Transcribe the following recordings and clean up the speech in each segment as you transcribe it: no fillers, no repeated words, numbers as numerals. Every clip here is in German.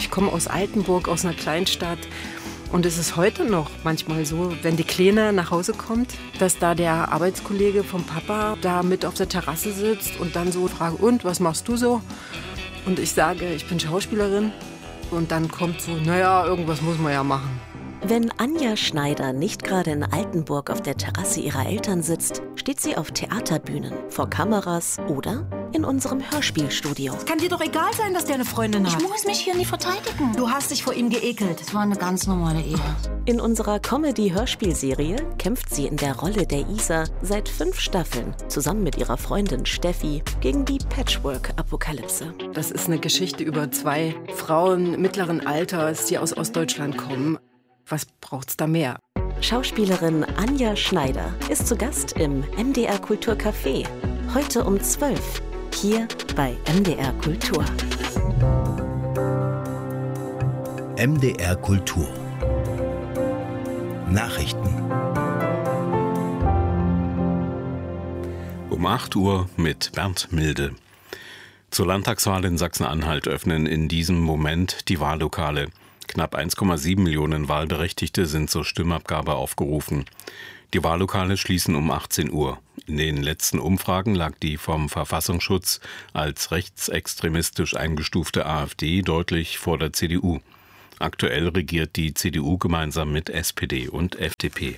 Ich komme aus Altenburg, aus einer Kleinstadt. Und es ist heute noch manchmal so, wenn die Kleine nach Hause kommt, dass da der Arbeitskollege vom Papa da mit auf der Terrasse sitzt und dann so fragt, und, was machst du so? Und ich sage, ich bin Schauspielerin. Und dann kommt so, naja, irgendwas muss man ja machen. Wenn Anja Schneider nicht gerade in Altenburg auf der Terrasse ihrer Eltern sitzt, steht sie auf Theaterbühnen, vor Kameras oder in unserem Hörspielstudio. Kann dir doch egal sein, dass der eine Freundin hat. Ich muss mich hier nicht verteidigen. Du hast dich vor ihm geekelt. Das war eine ganz normale Ehe. In unserer Comedy-Hörspielserie kämpft sie in der Rolle der Isa seit 5 Staffeln zusammen mit ihrer Freundin Steffi gegen die Patchwork-Apokalypse. Das ist eine Geschichte über 2 Frauen mittleren Alters, die aus Ostdeutschland kommen. Was braucht's da mehr? Schauspielerin Anja Schneider ist zu Gast im MDR Kulturcafé. Heute um 12, hier bei MDR Kultur. MDR Kultur. Nachrichten. Um 8 Uhr mit Bernd Milde. Zur Landtagswahl in Sachsen-Anhalt öffnen in diesem Moment die Wahllokale. Knapp 1,7 Millionen Wahlberechtigte sind zur Stimmabgabe aufgerufen. Die Wahllokale schließen um 18 Uhr. In den letzten Umfragen lag die vom Verfassungsschutz als rechtsextremistisch eingestufte AfD deutlich vor der CDU. Aktuell regiert die CDU gemeinsam mit SPD und FDP.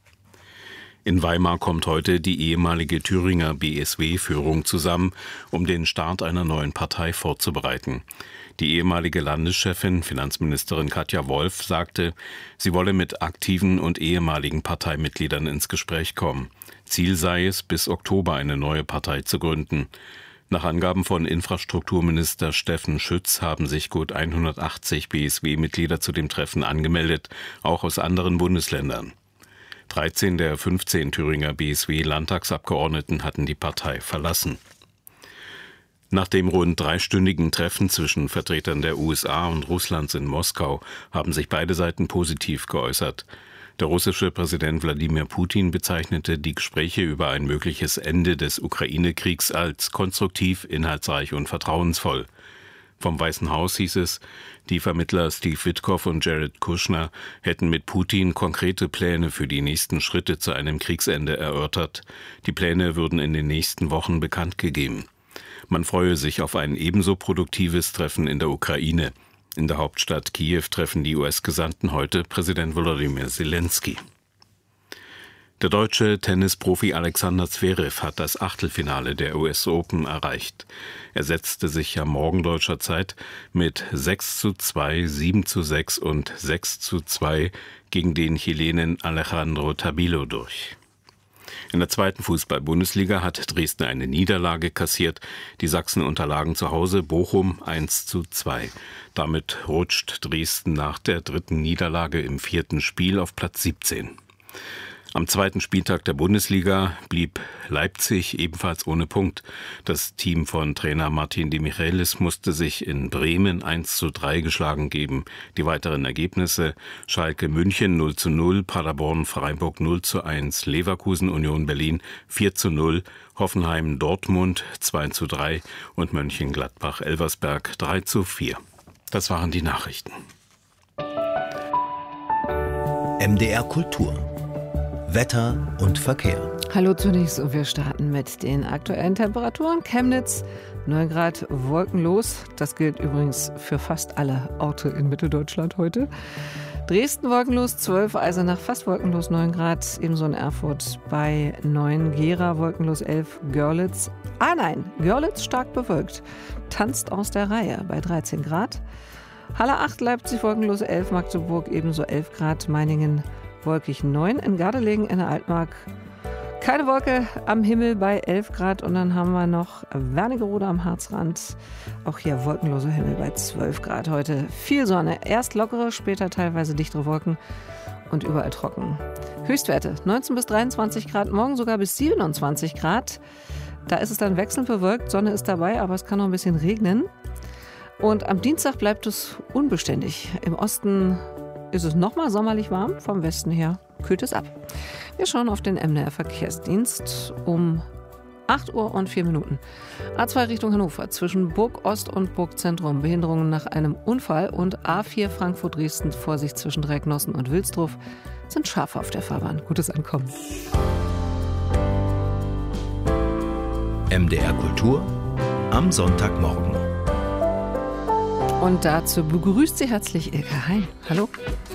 In Weimar kommt heute die ehemalige Thüringer BSW-Führung zusammen, um den Start einer neuen Partei vorzubereiten. Die ehemalige Landeschefin, Finanzministerin Katja Wolf, sagte, sie wolle mit aktiven und ehemaligen Parteimitgliedern ins Gespräch kommen. Ziel sei es, bis Oktober eine neue Partei zu gründen. Nach Angaben von Infrastrukturminister Steffen Schütz haben sich gut 180 BSW-Mitglieder zu dem Treffen angemeldet, auch aus anderen Bundesländern. 13 der 15 Thüringer BSW-Landtagsabgeordneten hatten die Partei verlassen. Nach dem rund 3-stündigen Treffen zwischen Vertretern der USA und Russlands in Moskau haben sich beide Seiten positiv geäußert. Der russische Präsident Wladimir Putin bezeichnete die Gespräche über ein mögliches Ende des Ukraine-Kriegs als konstruktiv, inhaltsreich und vertrauensvoll. Vom Weißen Haus hieß es, die Vermittler Steve Witkoff und Jared Kushner hätten mit Putin konkrete Pläne für die nächsten Schritte zu einem Kriegsende erörtert. Die Pläne würden in den nächsten Wochen bekannt gegeben. Man freue sich auf ein ebenso produktives Treffen in der Ukraine. In der Hauptstadt Kiew treffen die US-Gesandten heute Präsident Volodymyr Zelensky. Der deutsche Tennisprofi Alexander Zverev hat das Achtelfinale der US Open erreicht. Er setzte sich am Morgen deutscher Zeit mit 6:2, 7:6 und 6:2 gegen den Chilenen Alejandro Tabilo durch. In der 2. Fußball-Bundesliga hat Dresden eine Niederlage kassiert. Die Sachsen unterlagen zu Hause Bochum 1:2. Damit rutscht Dresden nach der 3. Niederlage im 4. Spiel auf Platz 17. Am 2. Spieltag der Bundesliga blieb Leipzig ebenfalls ohne Punkt. Das Team von Trainer Martin de Michelis musste sich in Bremen 1:3 geschlagen geben. Die weiteren Ergebnisse: Schalke München 0:0, Paderborn Freiburg 0:1, Leverkusen Union Berlin 4:0, Hoffenheim Dortmund 2:3 und Mönchengladbach Elversberg 3:4. Das waren die Nachrichten. MDR Kultur. Wetter und Verkehr. Hallo zunächst und wir starten mit den aktuellen Temperaturen. Chemnitz 9 Grad wolkenlos. Das gilt übrigens für fast alle Orte in Mitteldeutschland heute. Dresden wolkenlos 12, Eisenach fast wolkenlos 9 Grad. Ebenso in Erfurt bei 9, Gera wolkenlos 11, Görlitz. Görlitz stark bewölkt. Tanzt aus der Reihe bei 13 Grad. Halle 8, Leipzig wolkenlos 11, Magdeburg ebenso 11 Grad, Meiningen wolkig 9, in Gardelegen in der Altmark keine Wolke am Himmel bei 11 Grad und dann haben wir noch Wernigerode am Harzrand, auch hier wolkenloser Himmel bei 12 Grad. Heute viel Sonne, erst lockere, später teilweise dichtere Wolken und überall trocken. Höchstwerte 19 bis 23 Grad, morgen sogar bis 27 Grad. Da ist es dann wechselnd bewölkt, Sonne ist dabei, aber es kann noch ein bisschen regnen. Und am Dienstag bleibt es unbeständig. Im Osten ist es nochmal sommerlich warm, vom Westen her kühlt es ab. Wir schauen auf den MDR Verkehrsdienst. Um 8:04 Uhr. A2 Richtung Hannover zwischen Burg Ost und Burgzentrum. Behinderungen nach einem Unfall und A4 Frankfurt-Dresden. Vorsicht zwischen Dreiecknossen und Wilsdruf. Sind Schafe auf der Fahrbahn. Gutes Ankommen. MDR Kultur am Sonntagmorgen. Und dazu begrüßt Sie herzlich Ilka Hein. Hallo.